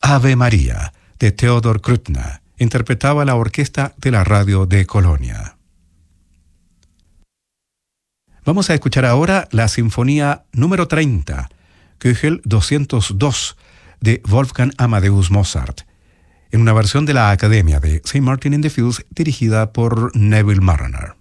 Ave María, de Theodor Krutna, interpretaba la orquesta de la radio de Colonia. Vamos a escuchar ahora la Sinfonía número 30, Köchel 202, de Wolfgang Amadeus Mozart, en una versión de la Academia de St. Martin in the Fields dirigida por Neville Marriner.